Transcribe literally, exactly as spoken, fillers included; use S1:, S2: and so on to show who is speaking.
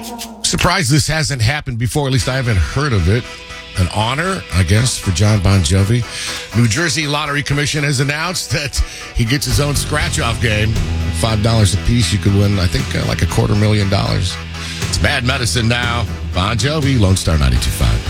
S1: Surprised this hasn't happened before. At least I haven't heard of it. An honor, I guess, for John Bon Jovi. New Jersey Lottery Commission has announced that he gets his own scratch-off game. five dollars a piece, you could win, I think, uh, like a quarter million dollars. It's Bad Medicine now. Bon Jovi, Lone Star ninety-two point five.